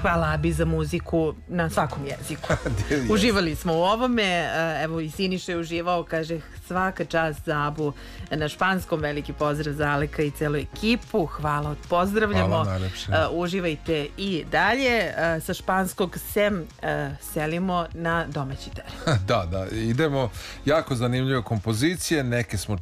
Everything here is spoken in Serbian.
Hvala Abi za muziku na svakom jeziku. Uživali smo u ovome, evo i Siniša je uživao, kaže svaka čast za Abu na španskom, veliki pozdrav za Aleka i celu ekipu, hvala, pozdravljamo. Uživajte i dalje, sa španskog selimo na domaći teren. Da, idemo, jako zanimljive kompozicije, neke smo